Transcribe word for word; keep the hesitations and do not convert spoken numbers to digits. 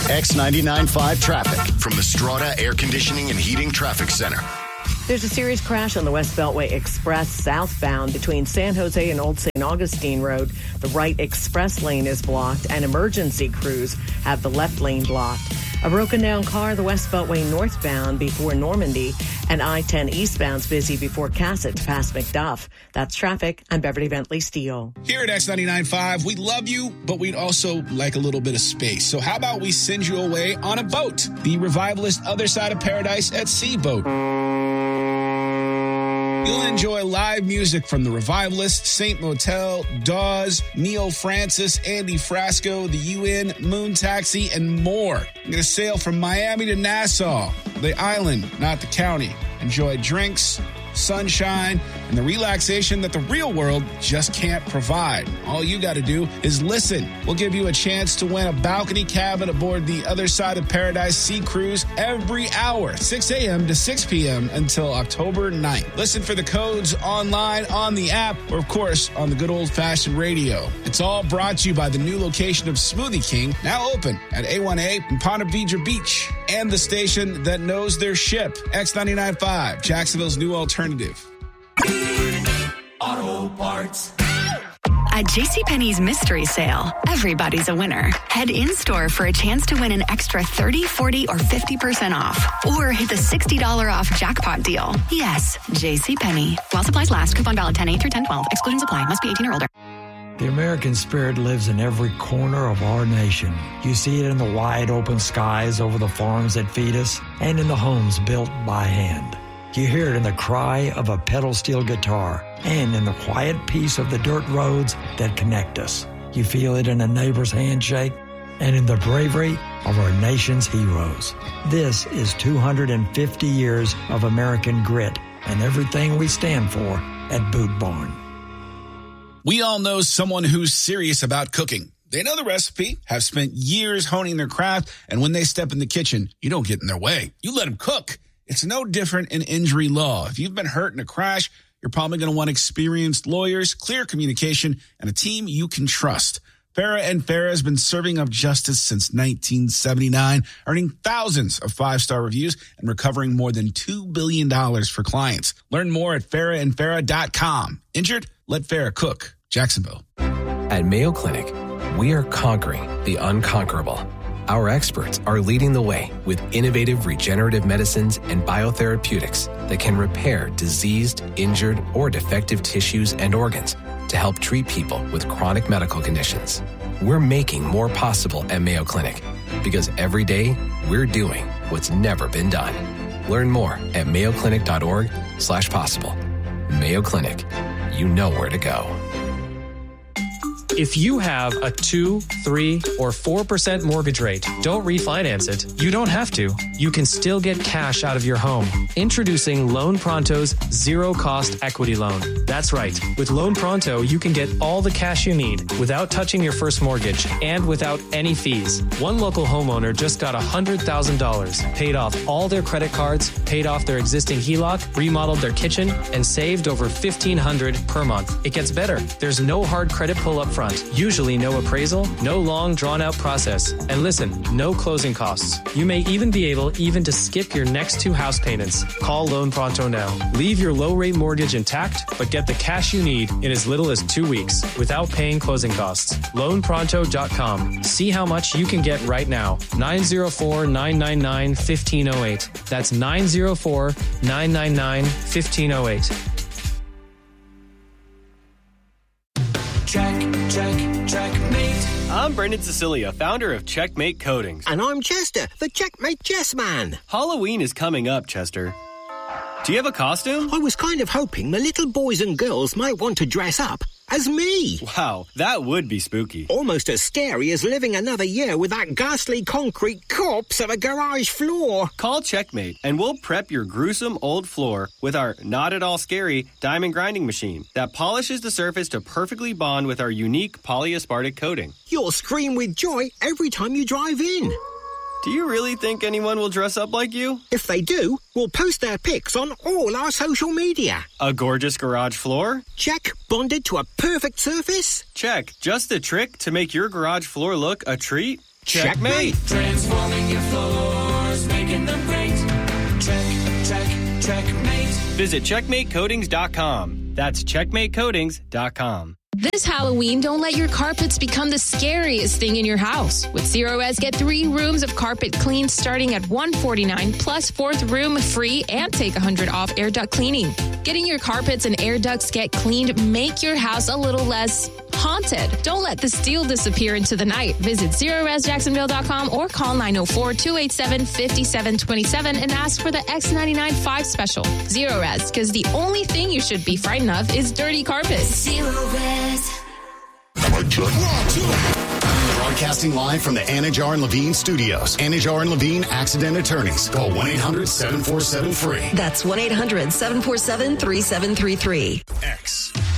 X ninety-nine point five traffic from the Strata Air Conditioning and Heating Traffic Center. There's a serious crash on the West Beltway Express southbound between San Jose and Old Saint Augustine Road. The right express lane is blocked, and emergency crews have the left lane blocked. A broken down car, the West Beltway northbound before Normandy, and I ten eastbound's busy before Cassett to past McDuff. That's traffic. I'm Beverly Bentley Steele. Here at X ninety-nine point five, we love you, but we'd also like a little bit of space. So how about we send you away on a boat? The Revivalist Other Side of Paradise at Sea Boat. You'll enjoy live music from the Revivalists, Saint Motel, Dawes, Neil Francis, Andy Frasco, the U N, Moon Taxi, and more. You're going to sail from Miami to Nassau, the island, not the county. Enjoy drinks, sunshine, and the relaxation that the real world just can't provide. All you got to do is listen. We'll give you a chance to win a balcony cabin aboard the Other Side of Paradise Sea Cruise every hour, six a.m. to six p.m. until October ninth. Listen for the codes online, on the app, or, of course, on the good old-fashioned radio. It's all brought to you by the new location of Smoothie King, now open at A one A in Ponte Vedra Beach, and the station that knows their ship, X ninety-nine point five, Jacksonville's new alternative. Auto Parts. At JCPenney's Mystery Sale, everybody's a winner. Head in-store for a chance to win an extra thirty, forty, or fifty percent off. Or hit the sixty dollars off jackpot deal. Yes, JCPenney. While supplies last, coupon valid ten eight through ten twelve. Exclusions apply. Must be eighteen or older. The American spirit lives in every corner of our nation. You see it in the wide open skies over the farms that feed us and in the homes built by hand. You hear it in the cry of a pedal steel guitar and in the quiet peace of the dirt roads that connect us. You feel it in a neighbor's handshake and in the bravery of our nation's heroes. This is two hundred fifty years of American grit and everything we stand for at Boot Barn. We all know someone who's serious about cooking. They know the recipe, have spent years honing their craft, and when they step in the kitchen, you don't get in their way. You let them cook. It's no different in injury law. If you've been hurt in a crash, you're probably going to want experienced lawyers, clear communication, and a team you can trust. Farah and Farah has been serving up justice since nineteen seventy-nine, earning thousands of five-star reviews and recovering more than two billion dollars for clients. Learn more at farah and farah dot com. Injured? Let Farah cook. Jacksonville. At Mayo Clinic, we are conquering the unconquerable. Our experts are leading the way with innovative regenerative medicines and biotherapeutics that can repair diseased, injured, or defective tissues and organs to help treat people with chronic medical conditions. We're making more possible at Mayo Clinic because every day we're doing what's never been done. Learn more at mayo clinic dot org slash possible. Mayo Clinic, you know where to go. If you have a two, three, or four percent mortgage rate, don't refinance it. You don't have to. You can still get cash out of your home. Introducing Loan Pronto's zero-cost equity loan. That's right. With Loan Pronto, you can get all the cash you need without touching your first mortgage and without any fees. One local homeowner just got one hundred thousand dollars, paid off all their credit cards, paid off their existing H E L O C, remodeled their kitchen, and saved over fifteen hundred dollars per month. It gets better. There's no hard credit pull up front. Usually no appraisal, no long drawn-out process, and listen, no closing costs. You may even be able even to skip your next two house payments. Call Loan Pronto now. Leave your low-rate mortgage intact, but get the cash you need in as little as two weeks without paying closing costs. loan pronto dot com. See how much you can get right now. nine zero four, nine nine nine, one five zero eight. That's nine zero four, nine nine nine, one five zero eight. Check, check, checkmate. I'm Brendan Cecilia, founder of Checkmate Coatings. And I'm Chester, the Checkmate Chess Man. Halloween is coming up, Chester. Do you have a costume? I was kind of hoping the little boys and girls might want to dress up as me. Wow, that would be spooky. Almost as scary as living another year with that ghastly concrete corpse of a garage floor. Call Checkmate and we'll prep your gruesome old floor with our not at all scary diamond grinding machine that polishes the surface to perfectly bond with our unique polyaspartic coating. You'll scream with joy every time you drive in. Do you really think anyone will dress up like you? If they do, we'll post their pics on all our social media. A gorgeous garage floor? Check. Bonded to a perfect surface? Check. Just the trick to make your garage floor look a treat? Checkmate. Transforming your floors, making them great. Check, check, checkmate. Visit checkmate coatings dot com. That's checkmate coatings dot com. This Halloween, don't let your carpets become the scariest thing in your house. With Zero Res, get three rooms of carpet cleaned starting at one hundred forty-nine dollars plus fourth room free and take one hundred dollars off air duct cleaning. Getting your carpets and air ducts get cleaned make your house a little less haunted. Don't let the steal disappear into the night. Visit zero res jacksonville dot com or call nine oh four, two eight seven, five seven two seven and ask for the X ninety-nine five special. Zero Res, because the only thing you should be frightened of is dirty carpets. Zero Res. Broadcasting live from the Anajar and Levine studios. Anajar and Levine Accident Attorneys. Call one eight hundred seven four seven free. That's one eight hundred seven four seven three seven three three. X.